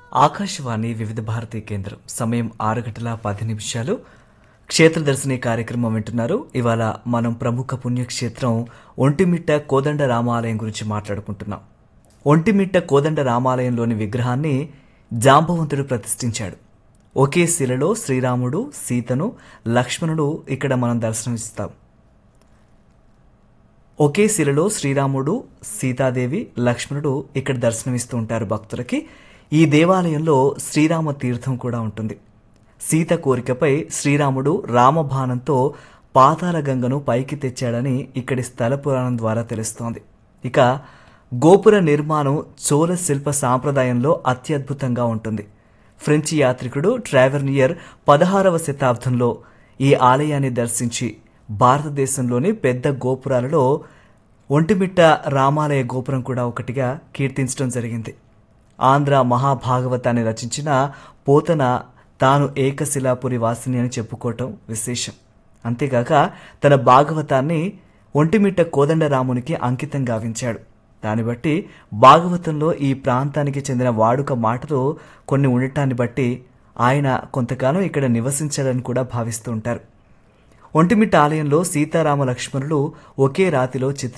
ఆకాశవాణి వివిధ భారతీ కేంద్రం సమయం 6 గంటల 10 నిమిషాలు. క్షేత్రదర్శిని కార్యక్రమం వింటున్నారు. ఇవాళ మనం ప్రముఖ పుణ్యక్షేత్రం ఒంటిమిట్ట కోదండ రామాలయం గురించి మాట్లాడుకుంటున్నాం. ఒంటిమిట్ట కోదండ రామాలయంలోని విగ్రహాన్ని జాంబవంతుడు ప్రతిష్ఠించాడు. ఒకే శిలలో శ్రీరాముడు, సీతను, లక్ష్మణుడు ఇక్కడ మనం దర్శనమిస్తాం. ఒకే శిలలో శ్రీరాముడు, సీతాదేవి, లక్ష్మణుడు ఇక్కడ దర్శనమిస్తూ ఉంటారు భక్తులకి. ఈ దేవాలయంలో శ్రీరామ తీర్థం కూడా ఉంటుంది. సీత కోరికపై శ్రీరాముడు రామబాణంతో పాతాళ గంగను పైకి తెచ్చాడని ఇక్కడి స్థల పురాణం ద్వారా తెలుస్తోంది. ఇక గోపుర నిర్మాణం చోళ శిల్ప సాంప్రదాయంలో అత్యద్భుతంగా ఉంటుంది. ఫ్రెంచి యాత్రికుడు ట్రావెర్నియర్ 16వ శతాబ్దంలో ఈ ఆలయాన్ని దర్శించి భారతదేశంలోని పెద్ద గోపురాలలో ఒంటిమిట్ట రామాలయ గోపురం కూడా ఒకటిగా కీర్తించడం జరిగింది. ఆంధ్ర మహాభాగవతాన్ని రచించిన పోతన తాను ఏకశిలాపురి వాసిని అని చెప్పుకోవటం విశేషం. అంతేగాక తన భాగవతాన్ని ఒంటిమిట్ట కోదండరామునికి అంకితం గావించాడు. దాన్ని బట్టి భాగవతంలో ఈ ప్రాంతానికి చెందిన వాడుక మాటలు కొన్ని ఉండటాన్ని బట్టి ఆయన కొంతకాలం ఇక్కడ నివసించాలని కూడా భావిస్తూ ఉంటారు. ఒంటిమిట్ట ఆలయంలో సీతారామ లక్ష్మణులు ఒకే రాతిలో